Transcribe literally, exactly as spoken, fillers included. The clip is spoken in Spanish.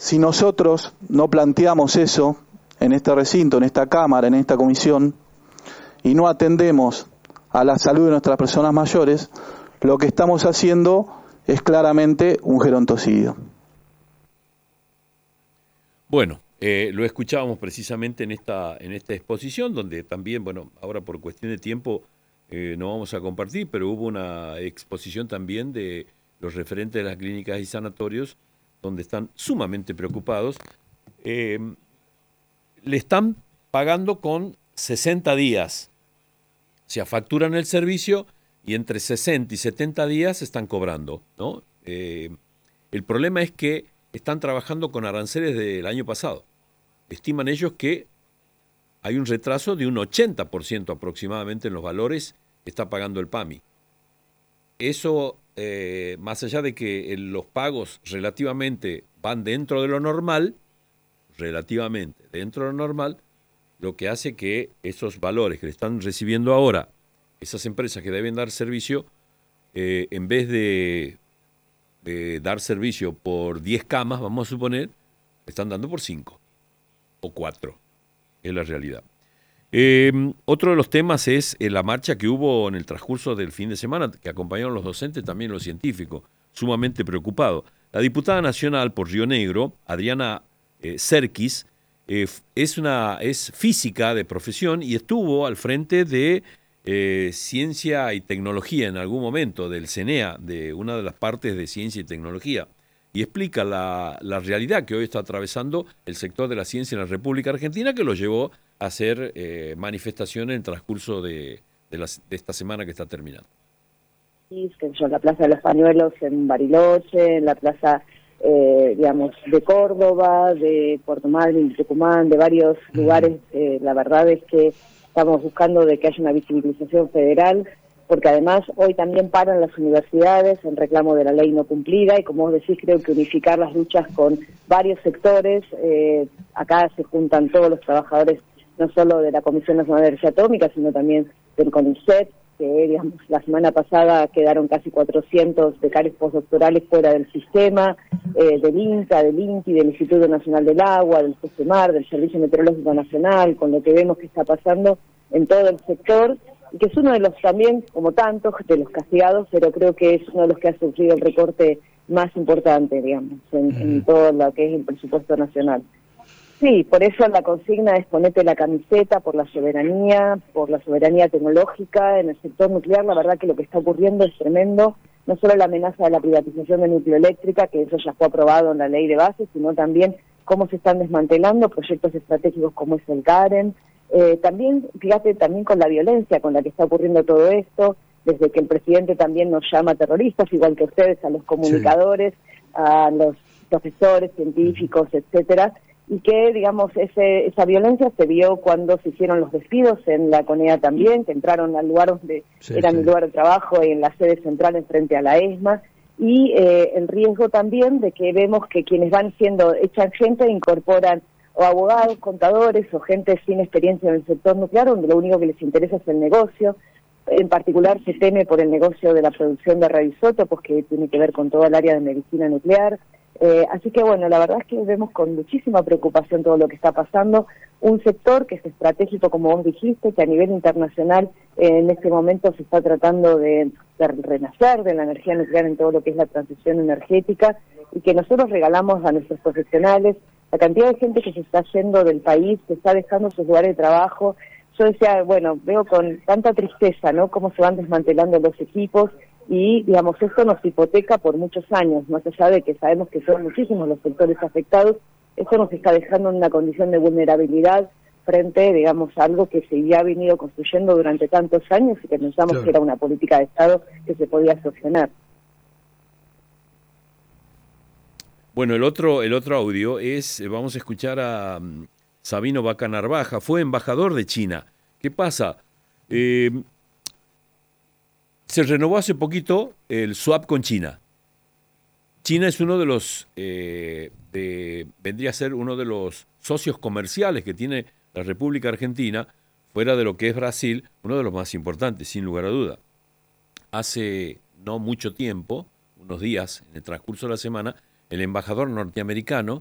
Si nosotros no planteamos eso en este recinto, en esta Cámara, en esta comisión, y no atendemos a la salud de nuestras personas mayores, lo que estamos haciendo es claramente un gerontocidio. Bueno, eh, lo escuchábamos precisamente en esta, en esta exposición, donde también, bueno, ahora por cuestión de tiempo eh, no vamos a compartir, pero hubo una exposición también de los referentes de las clínicas y sanatorios, donde están sumamente preocupados. Eh, le están pagando con sesenta días. O sea, facturan el servicio y entre sesenta y setenta días están cobrando, ¿no? Eh, el problema es que están trabajando con aranceles del año pasado. Estiman ellos que hay un retraso de un ochenta por ciento aproximadamente en los valores que está pagando el PAMI. Eso, eh, más allá de que los pagos relativamente van dentro de lo normal, relativamente dentro de lo normal, lo que hace que esos valores que le están recibiendo ahora esas empresas que deben dar servicio, eh, en vez de, de dar servicio por diez camas, vamos a suponer, están dando por cinco o cuatro, es la realidad. Eh, otro de los temas es eh, la marcha que hubo en el transcurso del fin de semana, que acompañaron los docentes, también los científicos, sumamente preocupados. La diputada nacional por Río Negro, Adriana eh, Serkis, eh, es, una, es física de profesión y estuvo al frente de eh, Ciencia y Tecnología en algún momento, del CENEA, de una de las partes de Ciencia y Tecnología, y explica la, la realidad que hoy está atravesando el sector de la ciencia en la República Argentina, que lo llevó a hacer eh, manifestaciones en el transcurso de, de, la, de esta semana que está terminando. Que yo, la Plaza de los Pañuelos en Bariloche, en la Plaza, eh, digamos, de Córdoba, de Puerto Madryn, de Tucumán, de varios lugares. Eh, la verdad es que estamos buscando de que haya una visibilización federal, porque además hoy también paran las universidades en reclamo de la ley no cumplida, y como vos decís, creo que unificar las luchas con varios sectores. Eh, acá se juntan todos los trabajadores, no solo de la Comisión Nacional de Energía Atómica, sino también del CONICET, que digamos, la semana pasada quedaron casi cuatrocientos becarios postdoctorales fuera del sistema, eh, del INCA, del INTI, del Instituto Nacional del Agua, del CESEMAR, del Servicio Meteorológico Nacional, con lo que vemos que está pasando en todo el sector, y que es uno de los también, como tantos, de los castigados, pero creo que es uno de los que ha sufrido el recorte más importante, digamos, en, uh-huh. en todo lo que es el presupuesto nacional. Sí, por eso la consigna es ponete la camiseta por la soberanía, por la soberanía tecnológica en el sector nuclear. La verdad que lo que está ocurriendo es tremendo, no solo la amenaza de la privatización de nucleoeléctrica, que eso ya fue aprobado en la ley de base, sino también cómo se están desmantelando proyectos estratégicos como es el CAREN. Eh, también, fíjate, también con la violencia con la que está ocurriendo todo esto, desde que el presidente también nos llama terroristas, igual que ustedes, a los comunicadores, sí. a los profesores, científicos, etcétera, y que, digamos, ese, esa violencia se vio cuando se hicieron los despidos en la CONEA también, que entraron al lugar donde sí, era sí. mi lugar de trabajo, en la sede central en frente a la ESMA, y eh, el riesgo también de que vemos que quienes van siendo, echan gente, incorporan o abogados, contadores o gente sin experiencia en el sector nuclear, donde lo único que les interesa es el negocio. En particular se teme por el negocio de la producción de radioisótopos, que tiene que ver con todo el área de medicina nuclear. Eh, así que bueno, la verdad es que vemos con muchísima preocupación todo lo que está pasando. Un sector que es estratégico, como vos dijiste, que a nivel internacional eh, en este momento se está tratando de, de renacer de la energía nuclear en todo lo que es la transición energética, y que nosotros regalamos a nuestros profesionales. La cantidad de gente que se está yendo del país, que está dejando sus lugares de trabajo. Yo decía, bueno, veo con tanta tristeza, ¿no?, cómo se van desmantelando los equipos, y, digamos, esto nos hipoteca por muchos años, más allá de que sabemos que son muchísimos los sectores afectados. Esto nos está dejando en una condición de vulnerabilidad frente, digamos, a algo que se ya ha venido construyendo durante tantos años y que pensamos claro. que era una política de Estado que se podía solucionar. Bueno, el otro, el otro audio es, vamos a escuchar a um, Sabino Vaca Narvaja, fue embajador de China. ¿Qué pasa? Eh, se renovó hace poquito el swap con China. China es uno de los, eh, de, vendría a ser uno de los socios comerciales que tiene la República Argentina, fuera de lo que es Brasil, uno de los más importantes, sin lugar a duda. Hace no mucho tiempo, unos días, en el transcurso de la semana, el embajador norteamericano